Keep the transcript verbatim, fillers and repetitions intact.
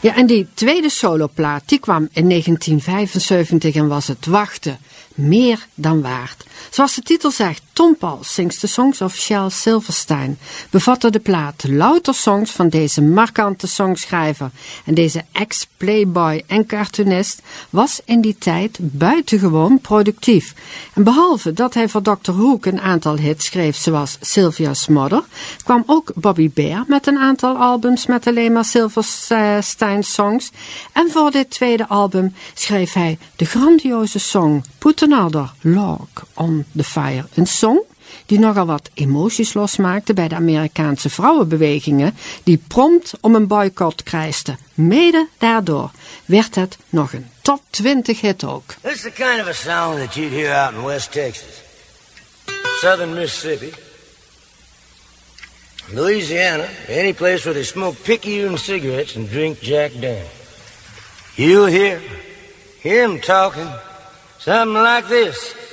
Ja, en die tweede soloplaat, die kwam in negentien vijfenzeventig en was het wachten meer dan waard. Zoals de titel zegt, Tom Paul Sings the Songs of Shel Silverstein, bevatte de plaat louter songs van deze markante songschrijver. En deze ex-playboy en cartoonist was in die tijd buitengewoon productief. En behalve dat hij voor doctor Hook een aantal hits schreef, zoals Sylvia's Mother, kwam ook Bobby Bear met een aantal albums met alleen maar Silverstein songs. En voor dit tweede album schreef hij de grandioze song Put Another Log on the Fire. Een song die nogal wat emoties losmaakte bij de Amerikaanse vrouwenbewegingen, die prompt om een boycott krijsten. Mede daardoor werd het nog een top twintig hit ook. This is the kind of a sound that you'd hear out in West Texas, Southern Mississippi, Louisiana, any place where they smoke picayune cigarettes and drink Jack Daniels. You'll hear him talking something like this.